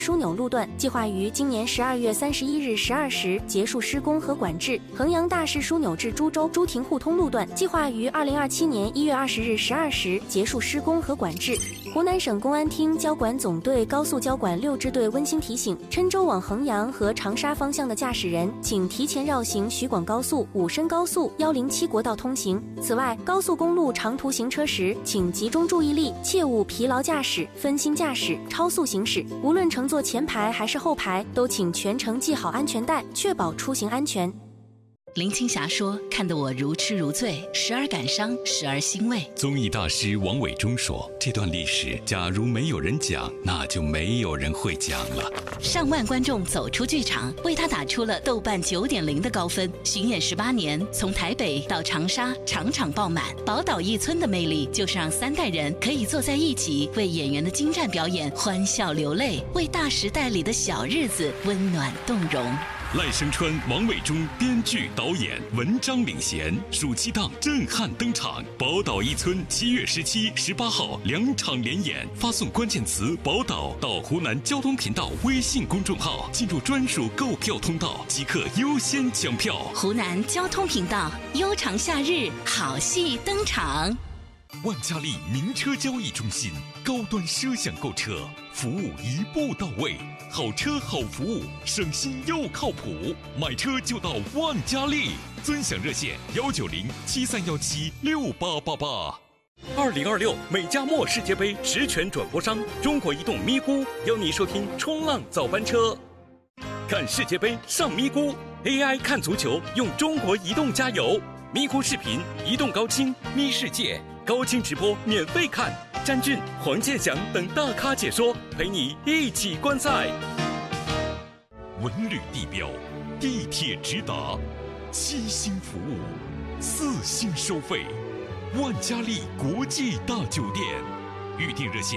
枢纽路段计划于今年12月31日12时结束施工和管制。衡阳大市枢纽至株洲朱亭互通路段计划于2027年1月20日12时结束施工和管制。湖南省公安厅交管总队高速交管6支队温馨提醒：郴州往衡阳和长沙方向的驾驶人，请提前绕行徐广高速、武深高速、107国道通行。此外，高速公路长途行车时，请集中注意力，切勿疲劳驾驶、分心驾驶、超速行驶。无论乘坐前排还是后排，都请全程系好安全带，确保出行安全。 林青霞说：“看得我如痴如醉，时而感伤，时而欣慰。” 综艺大师王伟忠说：“这段历史，假如没有人讲，那就没有人会讲了。” 上万观众走出剧场，为他打出了豆瓣9.0的高分。巡演18年，从台北到长沙，场场爆满。宝岛一村的魅力，就是让3代人可以坐在一起，为演员的精湛表演欢笑流泪，为大时代里的小日子温暖动容。 赖声川、王伟忠编剧导演，文章领衔，暑期档震撼登场。宝岛一村7月17、18号2场连演，发送关键词“宝岛”到湖南交通频道微信公众号，进入专属购票通道，即刻优先抢票。 湖南交通频道，悠长夏日，好戏登场。 万家丽名车交易中心，高端奢享购车，服务一步到位，好车好服务，省心又靠谱，买车就到万家丽。尊享热线19073176888。2026美加墨世界杯实权转播商中国移动咪咕邀你收听冲浪早班车，看世界杯上咪咕 ，AI 看足球用中国移动加油，咪咕视频、移动高清、咪世界。高清直播免费看，詹俊、黄健翔等大咖解说，陪你一起观赛。文旅地标，地铁直达，7星服务，4星收费，万家丽国际大酒店，预订热线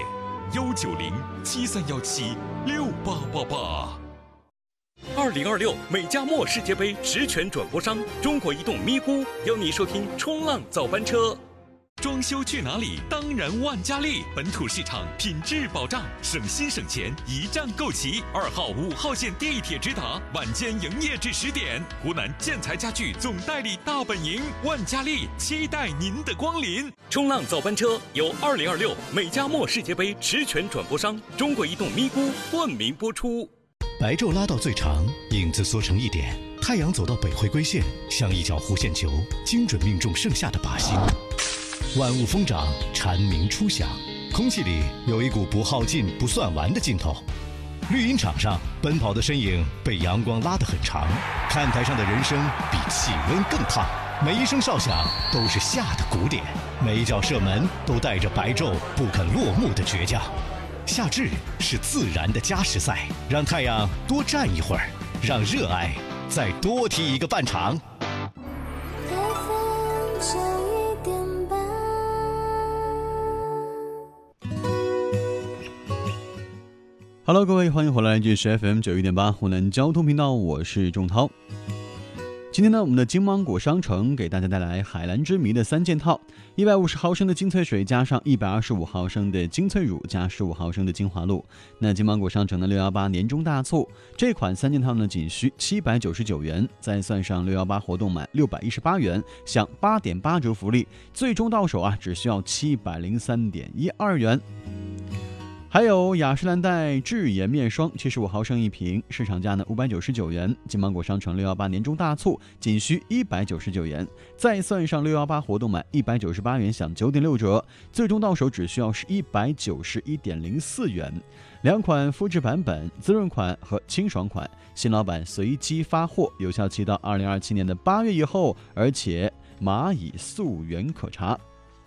19073176888。2026美加墨世界杯实权转播商中国移动咪咕邀你收听冲浪早班车。装修去哪里？当然万家丽，本土市场品质保障，省心省钱，一站购齐。2号、5号线地铁直达，晚间营业至10点。湖南建材家具总代理大本营，万家丽期待您的光临。冲浪早班车由2026美加墨世界杯实权转播商中国移动咪咕冠名播出。 白昼拉到最长，影子缩成1点，太阳走到北回归线，像一脚弧线球，精准命中剩下的靶心。万物疯长，蝉鸣初响，空气里有一股不耗尽、不算完的劲头。绿茵场上，奔跑的身影被阳光拉得很长，看台上的人生比气温更烫。每一声哨响都是夏的鼓点，每一脚射门都带着白昼不肯落幕的倔强。夏至是自然的加时赛，让太阳多站一会儿，让热爱再多踢一个半场。 Hello， 各位，欢迎回来，这是 FM 91.8湖南交通频道，我是仲涛。今天呢，我们的金芒果商城给大家带来海蓝之谜的3件套，150毫升的精粹水加上125毫升的精粹乳加15毫升的精华露。那金芒果商城的618年中大促，这款3件套呢仅需799元，再算上618活动满618元，享8.8折福利，最终到手只需要703.12元。还有雅诗兰黛智颜面霜75毫升一瓶，市场价呢599元，金芒果商城618年中大促仅需199元，再算上618活动满198元享9.6折，最终到手只需要是191.04元。2款肤质版本，滋润款和清爽款，新老板随机发货，有效期到2027年的8月以后，而且码以溯源可查。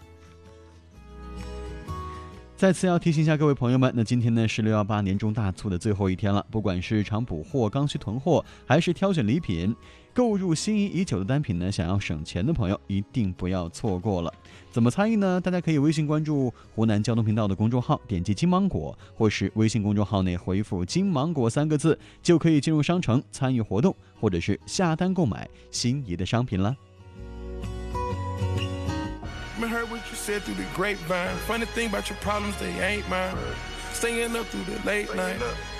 再次要提醒一下各位朋友们，那今天呢是618年中大促的最后一天了，不管是常补货、刚需囤货，还是挑选礼品，购入心仪已久的单品呢，想要省钱的朋友一定不要错过了。怎么参与呢？大家可以微信关注湖南交通频道的公众号，点击金芒果，或是微信公众号内回复金芒果3个字，就可以进入商城参与活动，或者是下单购买心仪的商品了。 Heard what you said through the grapevine. Funny thing about your problems, they ain't mine. Staying up through the late night.